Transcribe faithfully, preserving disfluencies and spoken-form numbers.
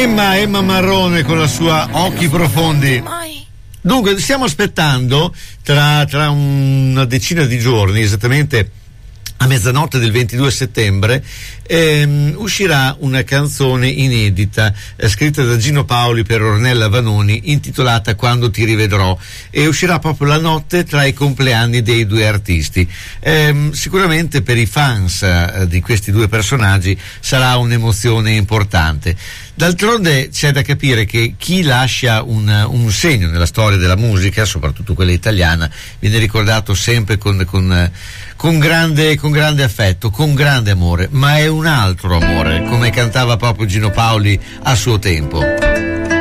Emma, Emma Marrone con la sua Occhi Profondi. Dunque, stiamo aspettando tra, tra una decina di giorni, esattamente a mezzanotte del ventidue settembre, ehm, uscirà una canzone inedita eh, scritta da Gino Paoli per Ornella Vanoni, intitolata Quando ti rivedrò, e uscirà proprio la notte tra i compleanni dei due artisti. Ehm, sicuramente per i fans eh, di questi due personaggi sarà un'emozione importante. D'altronde c'è da capire che chi lascia un, un segno nella storia della musica, soprattutto quella italiana, viene ricordato sempre con, con, con, grande, con grande affetto, con grande amore, ma è un altro amore, come cantava proprio Gino Paoli a suo tempo.